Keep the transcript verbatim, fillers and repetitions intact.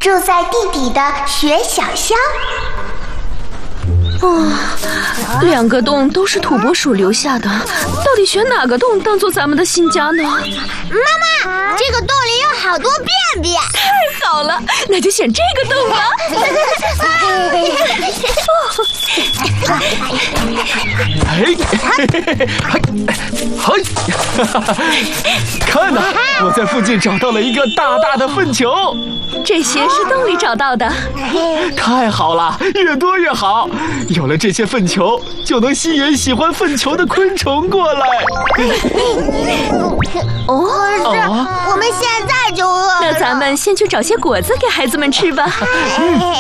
住在地底的雪小香。 哦，两个洞都是土拨鼠留下的，到底选哪个洞当做咱们的新家呢？ 妈妈，这个洞里有好多便便。 太好了，那就选这个洞吧。 嘿，嘿，看呐，我在附近找到了一个大大的粪球。 这些是洞里找到的。 太好了，越多越好。有了这些粪球，就能吸引喜欢粪球的昆虫过来。 哦， 可是我们现在就饿了。 那咱们先去找些果子给孩子们吃吧。 嗯，